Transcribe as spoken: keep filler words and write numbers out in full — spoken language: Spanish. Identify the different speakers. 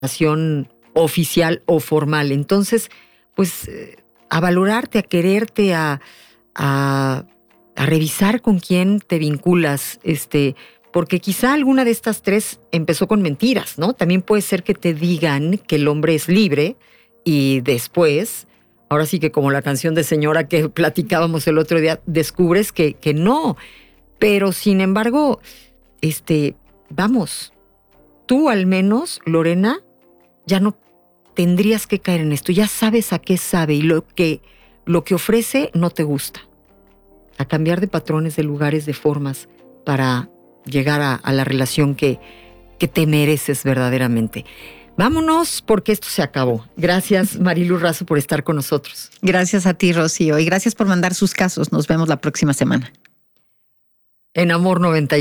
Speaker 1: relación oficial o formal. Entonces, pues a valorarte, a quererte, a, a, a revisar con quién te vinculas, este, porque quizá alguna de estas tres empezó con mentiras, ¿no? También puede ser que te digan que el hombre es libre y después, ahora sí que como la canción de señora que platicábamos el otro día, descubres que, que no. Pero sin embargo, este, vamos, tú al menos, Lorena, ya no tendrías que caer en esto. Ya sabes a qué sabe y lo que, lo que ofrece no te gusta. A cambiar de patrones, de lugares, de formas para llegar a, a la relación que, que te mereces verdaderamente. Vámonos porque esto se acabó. Gracias, Marilu Razo, por estar con nosotros.
Speaker 2: Gracias a ti, Rocío, y gracias por mandar sus casos. Nos vemos la próxima semana.
Speaker 1: En Amor noventa y